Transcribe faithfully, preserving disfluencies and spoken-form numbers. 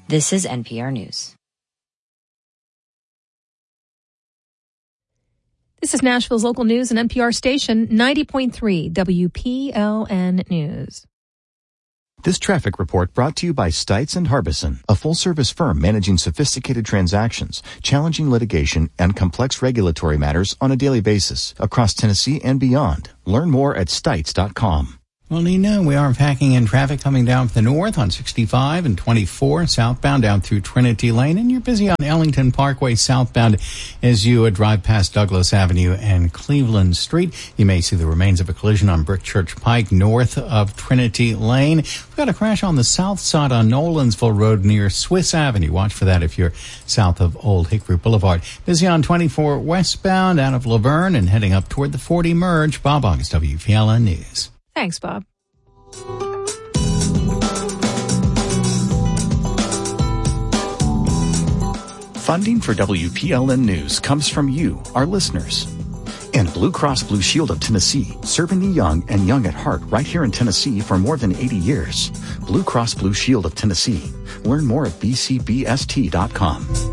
This is N P R News. This is Nashville's local news and N P R station ninety point three W P L N News. This traffic report brought to you by Stites and Harbison, a full-service firm managing sophisticated transactions, challenging litigation, and complex regulatory matters on a daily basis across Tennessee and beyond. Learn more at stites dot com. Well, Nina, we are packing in traffic coming down from the north on sixty-five and twenty-four southbound down through Trinity Lane, and you're busy on Ellington Parkway southbound as you uh, drive past Douglas Avenue and Cleveland Street. You may see the remains of a collision on Brickchurch Pike north of Trinity Lane. We've got a crash on the south side on Nolensville Road near Swiss Avenue. Watch for that if you're south of Old Hickory Boulevard. Busy on twenty-four westbound out of Laverne and heading up toward the forty merge. Bob August, W P L N News. Thanks, Bob. Funding for W P L N News comes from you, our listeners. And Blue Cross Blue Shield of Tennessee, serving the young and young at heart right here in Tennessee for more than eighty years. Blue Cross Blue Shield of Tennessee. Learn more at b c b s t dot com.